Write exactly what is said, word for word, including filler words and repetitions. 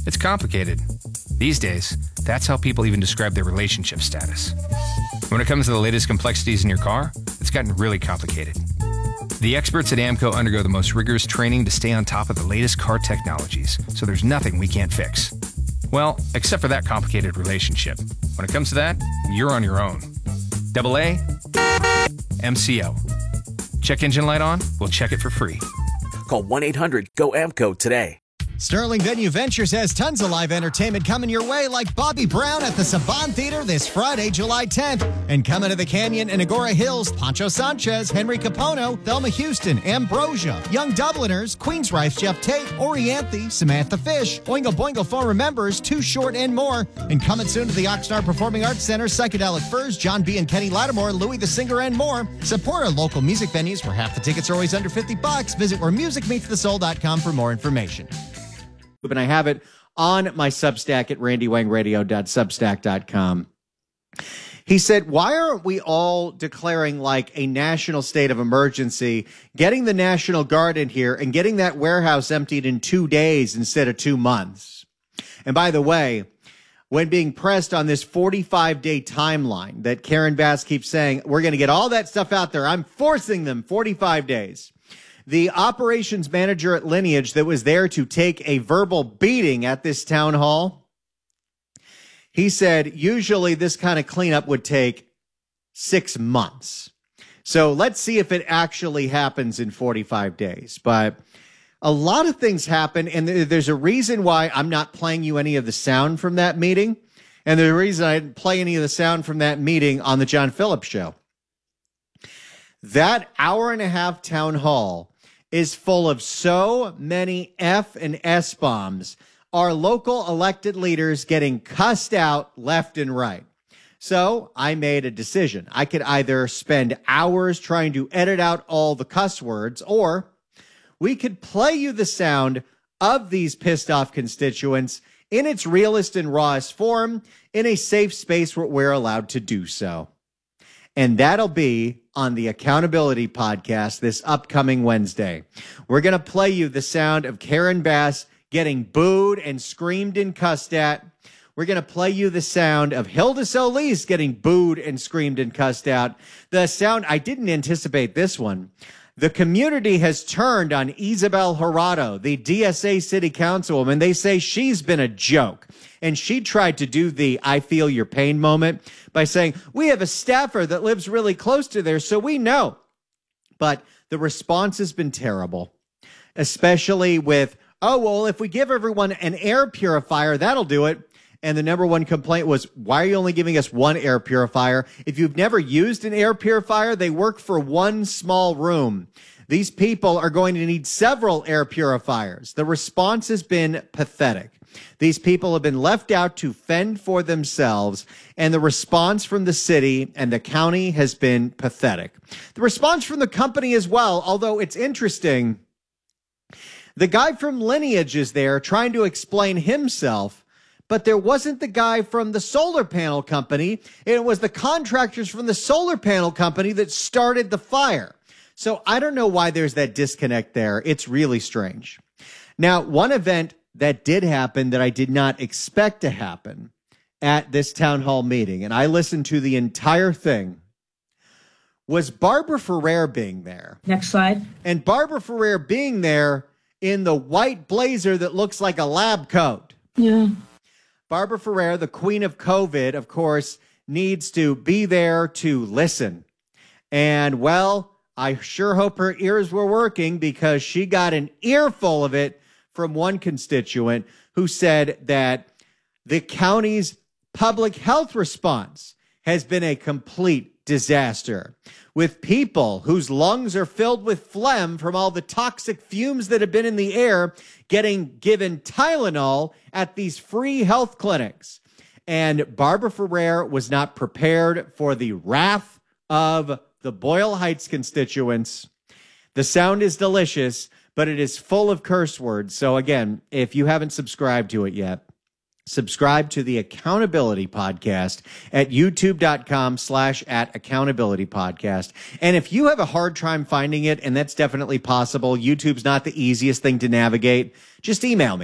It's complicated. These days, that's how people even describe their relationship status. When it comes to the latest complexities in your car, it's gotten really complicated. The experts at AAMCO undergo the most rigorous training to stay on top of the latest car technologies, so there's nothing we can't fix. Well, except for that complicated relationship. When it comes to that, you're on your own. Double A, M C O. Check engine light on? We'll check it for free. Call one eight hundred G O A M C O today. Sterling Venue Ventures has tons of live entertainment coming your way, like Bobby Brown at the Saban Theater this Friday, July tenth. And coming to the Canyon and Agora Hills, Pancho Sanchez, Henry Capono, Thelma Houston, Ambrosia, Young Dubliners, Queensryche, Jeff Tate, Orianthe, Samantha Fish, Oingo Boingo Former Members, Too Short, and more. And coming soon to the Oxnard Performing Arts Center, Psychedelic Furs, John B. and Kenny Lattimore, Louis the Singer, and more. Support our local music venues where half the tickets are always under fifty bucks. Visit where music meets the soul dot com for more information. And I have it on my Substack at randy wang radio dot substack dot com. He said, why aren't we all declaring like a national state of emergency, getting the National Guard in here and getting that warehouse emptied in two days instead of two months? And by the way, when being pressed on this forty-five day timeline that Karen Bass keeps saying, we're going to get all that stuff out there, I'm forcing them forty-five days. The operations manager at Lineage that was there to take a verbal beating at this town hall, he said usually this kind of cleanup would take six months. So let's see if it actually happens in forty-five days. But a lot of things happen, and there's a reason why I'm not playing you any of the sound from that meeting. And the reason I didn't play any of the sound from that meeting on the John Phillips Show. That hour and a half town hall is full of so many F and S bombs. Our local elected leaders getting cussed out left and right. So I made a decision. I could either spend hours trying to edit out all the cuss words, or we could play you the sound of these pissed off constituents in its realest and rawest form in a safe space where we're allowed to do so. And that'll be on the Accountability Podcast this upcoming Wednesday. We're going to play you the sound of Karen Bass getting booed and screamed and cussed at. We're going to play you the sound of Hilda Solis getting booed and screamed and cussed out. The sound, I didn't anticipate this one. The community has turned on Isabel Jurado, the D S A city councilwoman. They say she's been a joke. And she tried to do the I feel your pain moment by saying, we have a staffer that lives really close to there, so we know. But the response has been terrible, especially with, oh, well, if we give everyone an air purifier, that'll do it. And the number one complaint was, why are you only giving us one air purifier? If you've never used an air purifier, they work for one small room. These people are going to need several air purifiers. The response has been pathetic. These people have been left out to fend for themselves, and the response from the city and the county has been pathetic. The response from the company as well, although it's interesting, the guy from Lineage is there trying to explain himself, but there wasn't the guy from the solar panel company. It was the contractors from the solar panel company that started the fire. So I don't know why there's that disconnect there. It's really strange. Now, one event that did happen that I did not expect to happen at this town hall meeting, and I listened to the entire thing, was Barbara Ferrer being there. Next slide. And Barbara Ferrer being there in the white blazer that looks like a lab coat. Yeah. Barbara Ferrer, the queen of COVID, of course, needs to be there to listen. And, well, I sure hope her ears were working, because she got an earful of it from one constituent who said that the county's public health response has been a complete disaster, with people whose lungs are filled with phlegm from all the toxic fumes that have been in the air getting given Tylenol at these free health clinics. And Barbara Ferrer was not prepared for the wrath of the Boyle Heights constituents. The sound is delicious, but it is full of curse words. So again, if you haven't subscribed to it yet, subscribe to the Accountability Podcast at youtube.com slash at accountability podcast. And if you have a hard time finding it, and that's definitely possible, YouTube's not the easiest thing to navigate, just email me.